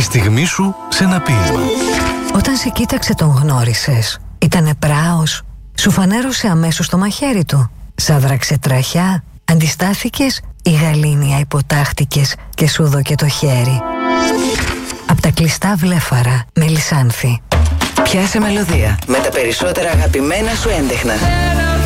στιγμή σου σε ένα ποίημα. Όταν σε κοίταξε τον γνώρισες? Ήτανε πράος? Σου φανέρωσε αμέσως το μαχαίρι του? Σ' τραχιά? Αντιστάθηκες ή γαλήνια υποτάχτηκες και σου δώκε το χέρι? Απ' τα κλειστά βλέφαρα, Μελισάνθη. Πιάσε μελωδία με τα περισσότερα αγαπημένα σου έντεχνα.